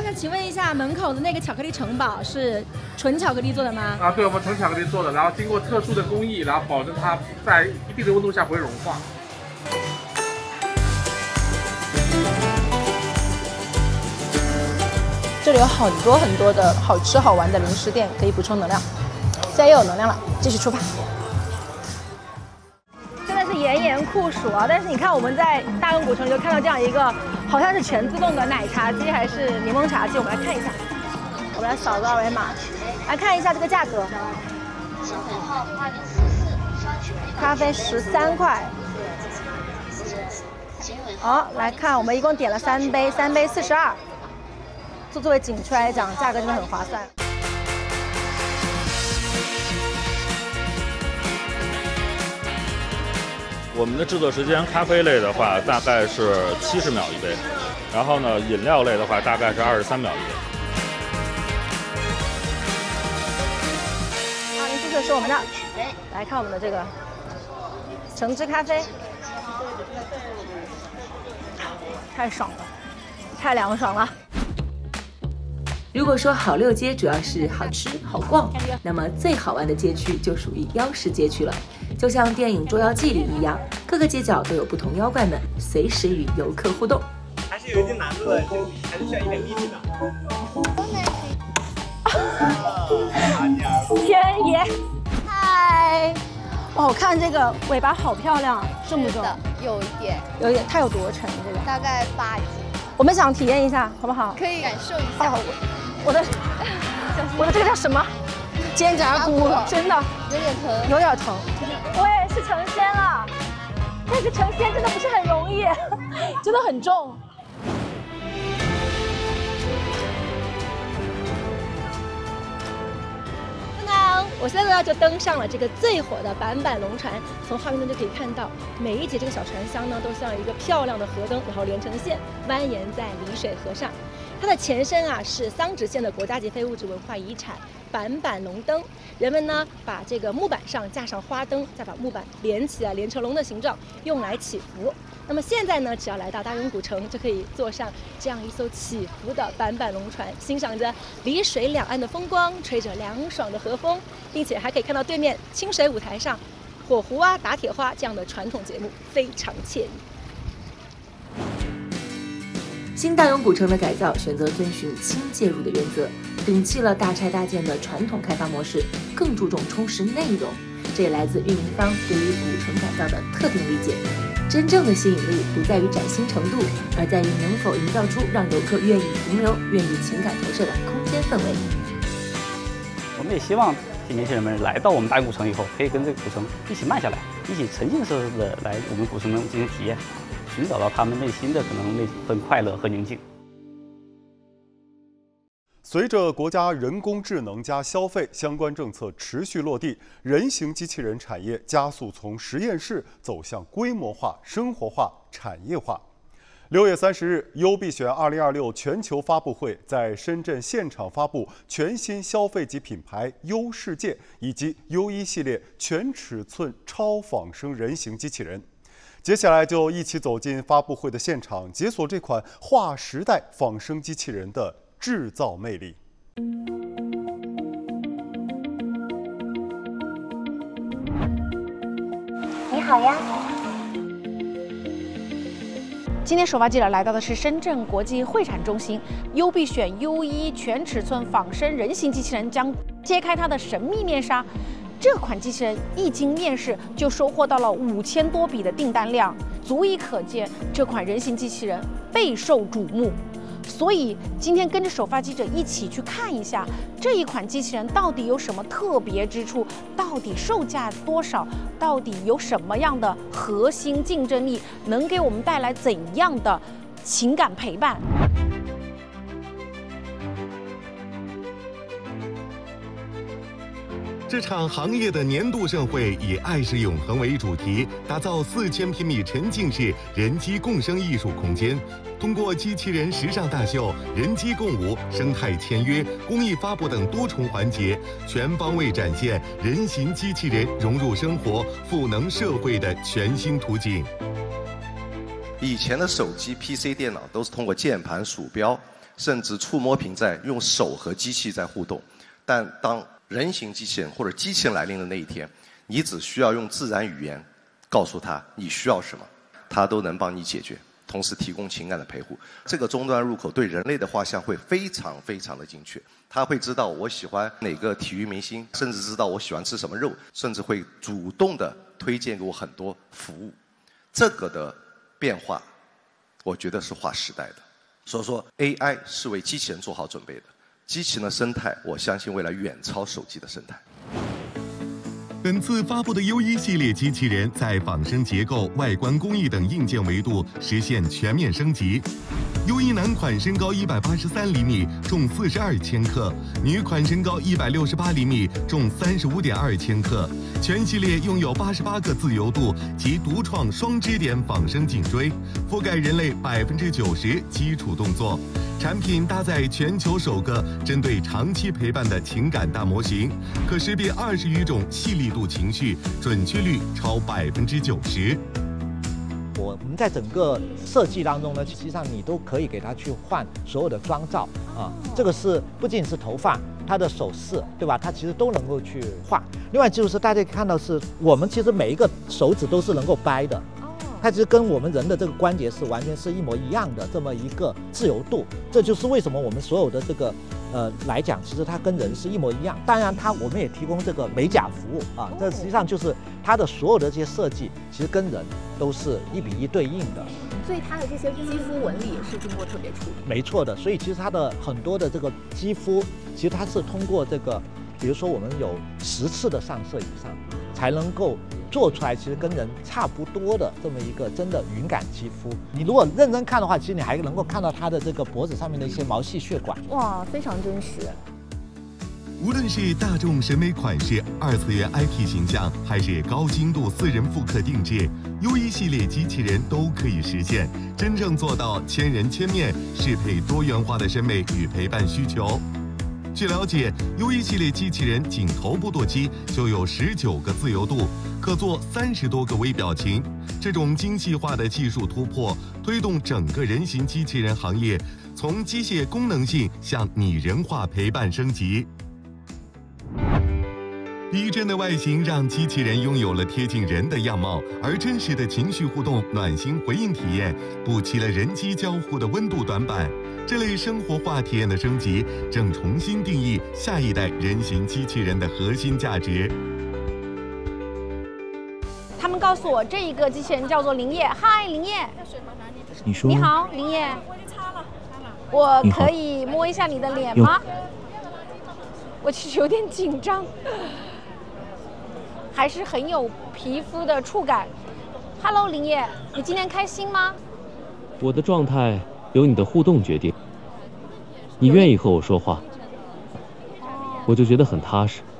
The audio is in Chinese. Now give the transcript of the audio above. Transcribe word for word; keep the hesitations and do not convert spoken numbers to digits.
我想请问一下，门口的那个巧克力城堡是纯巧克力做的吗？ 啊，对，我们纯巧克力做的，然后经过特殊的工艺，然后保证它在一定的温度下不会融化。 这里有很多很多的好吃好玩的零食店，可以补充能量。现在又有能量了，继续出发。真的是炎炎酷暑啊！但是你看我们在大庸古城里就看到这样一个，好像是全自动的奶茶机还是柠檬茶机，我们来看一下。我们来扫个二维码，来看一下这个价格。咖啡十三块。好，来看我们一共点了三杯，三杯四十二。作作为景区来讲，价格真的很划算。 我们的制作时间，咖啡类的话大概是七十秒一杯，然后呢，饮料类的话大概是二十三秒一杯。 二零四四是我们的，来看我们的这个橙汁咖啡，太爽了，太凉爽了。 如果说好六街主要是好吃好逛，那么最好玩的街区就属于妖食街区了。就像电影《捉妖记》里一样，各个街角都有不同妖怪们，随时与游客互动。 还是有一定难度的，还是需要一点力气的。 天爷，嗨！哦，看这个尾巴好漂亮，重不重？ 有一点， 有一点，它有多沉？这个大概八斤。 我们想体验一下，好不好？ 可以感受一下。 哦，我我的我的这个叫什么？肩胛骨，真的有点疼， 有点疼。我也是成仙了，但是成仙真的不是很容易，真的很重。当当，我现在呢就登上了这个最火的板板龙船，从画面中就可以看到，每一节这个小船厢呢都像一个漂亮的河灯，然后连成线蜿蜒在漓水河上。它的前身啊是桑植县的国家级非物质文化遗产板板龙灯，人们呢把这个木板上架上花灯，再把木板连起来，连成龙的形状，用来祈福。那么现在呢，只要来到大庸古城，就可以坐上这样一艘起伏的板板龙船，欣赏着漓水两岸的风光，吹着凉爽的河风，并且还可以看到对面清水舞台上火狐啊、打铁花这样的传统节目，非常惬意。 新大庸古城的改造选择遵循轻介入的原则，摒弃了大拆大建的传统开发模式，更注重充实内容。这也来自运营方对于古城改造的特定理解。真正的吸引力不在于崭新程度，而在于能否营造出让游客愿意停留、愿意情感投射的空间氛围。 我们也希望这年轻人们来到我们大庸古城以后，可以跟这个古城一起慢下来，一起沉浸式的来我们古城中进行体验。寻找到他们内心的可能那份快乐和宁静。 随着国家人工智能加消费相关政策持续落地，人形机器人产业加速从实验室走向规模化、生活化、产业化。六月三十日，优必选二零二六全球发布会在深圳现场发布全新消费级品牌优世界以及优一系列全尺寸超仿生人形机器人。接下来就一起走进发布会的现场，解锁这款划时代仿生机器人的制造魅力。 你好呀。 今天首发记者来到的是深圳国际会展中心，优必选 U 一全尺寸仿生人形机器人将揭开它的神秘面纱。这款机器人一经面世就收获到了五千多笔的订单量，足以可见这款人形机器人备受瞩目。所以今天跟着首发记者一起去看一下这一款机器人到底有什么特别之处，到底售价多少，到底有什么样的核心竞争力，能给我们带来怎样的情感陪伴。 这场行业的年度盛会以爱是永恒为主题，打造四千平米沉浸式人机共生艺术空间。通过机器人时尚大秀、人机共舞、生态签约、公益发布等多重环节，全方位展现人形机器人融入生活、赋能社会的全新图景。 以前的手机、P C 电脑都是通过键盘、鼠标甚至触摸屏在用手和机器在互动。但当人形机器人或者机器人来临的那一天，你只需要用自然语言告诉他你需要什么，他都能帮你解决，同时提供情感的陪护。这个终端入口对人类的画像会非常非常的精确，他会知道我喜欢哪个体育明星，甚至知道我喜欢吃什么肉，甚至会主动的推荐给我很多服务。这个的变化，我觉得是划时代的。所以说 A I 是为机器人做好准备的，机器人的生态，我相信未来远超手机的生态。 本次发布的 U 一 系列机器人在仿生结构、外观工艺等硬件维度实现全面升级。U 一男款身高一百八十三厘米，重四十二千克；女款身高一百六十八厘米，重三十五点二千克。全系列拥有八十八个自由度及独创双支点仿生颈椎，覆盖人类百分之九十基础动作。产品搭载全球首个针对长期陪伴的情感大模型，可识别二十余种细腻度情绪，准确率超百分之九十。 我们在整个设计当中呢，实际上你都可以给它去换所有的妆造啊，这个是不仅是头发，它的手势，对吧？它其实都能够去画。另外就是大家看到是我们其实每一个手指都是能够掰的。它其实跟我们人的这个关节是完全是一模一样的，这么一个自由度，这就是为什么我们所有的这个呃来讲，其实它跟人是一模一样。当然，它我们也提供这个美甲服务啊，这实际上就是它的所有的这些设计，其实跟人都是一比一对应的。 所以它的这些肌肤纹理也是经过特别处理。 没错的，所以其实它的很多的这个肌肤，其实它是通过这个，比如说我们有十次的上色以上，才能够做出来其实跟人差不多的这么一个真的云感肌肤。你如果认真看的话，其实你还能够看到它的这个脖子上面的一些毛细血管。 哇，非常真实。 无论是大众审美款式、二次元 I P 形象，还是高精度私人复刻定制 ，U 一 系列机器人都可以实现，真正做到千人千面，适配多元化的审美与陪伴需求。据了解 ，U 一 系列机器人仅头部舵机就有十九个自由度，可做三十多个微表情。这种精细化的技术突破，推动整个人形机器人行业从机械功能性向拟人化陪伴升级。逼真的外形让机器人拥有了贴近人的样貌，而真实的情绪互动、暖心回应体验补齐了人机交互的温度短板。这类生活化体验的升级，正重新定义下一代人形机器人的核心价值。 他们告诉我，这一个机器人叫做林叶。嗨，林叶。 你说。 你好，林叶。我可以摸一下你的脸吗？我其实有点紧张，还是很有皮肤的触感。Hello， 林叶，你今天开心吗？ 我的状态由你的互动决定。你愿意和我说话，我就觉得很踏实。